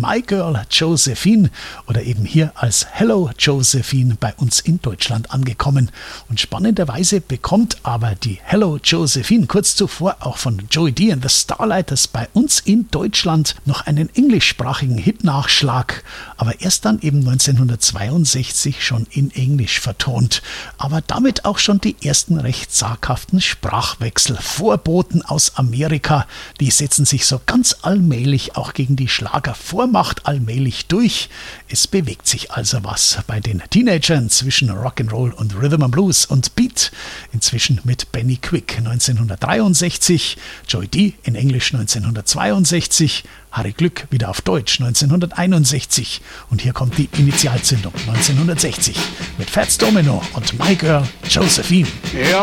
My Girl Josephine oder eben hier als Hello Josephine bei uns in Deutschland angekommen. Und spannenderweise bekommt aber die Hello Josephine kurz zuvor auch von Joey D and the Starlighters bei uns in Deutschland noch einen englischsprachigen Hit-Nachschlag, aber erst dann eben 1962 schon in Englisch vertont. Aber damit auch schon die ersten recht zaghaften Sprachwechsel. Vorboten aus Amerika, die setzen sich so ganz allmählich auch gegen die Schlagervormacht allmählich durch. Es bewegt sich also was bei den Teenagern zwischen Rock'n'Roll und Rhythm and Blues und Beat. Inzwischen mit Benny Quick 1963, Joey D in Englisch 1962, Harry Glück wieder auf Deutsch 1961 und hier kommt die Initialzündung 1960 mit Fats Domino und My Girl Josephine. Ja.